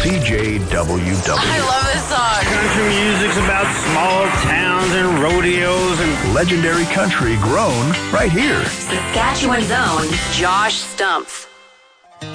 CJWW. I love this song. Country music's about small towns and rodeos and Legendary country grown right here. Saskatchewan's own Josh Stumpf.